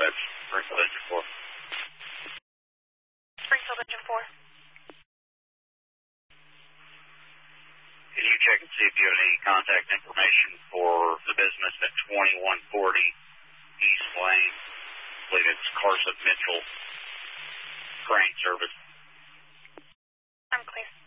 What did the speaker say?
Springfield Engine 4. Springfield Engine 4. Can you check and see if you have any contact information for the business at 2140 East Lane? I believe it's Carson Mitchell Crane Service. I'm clear.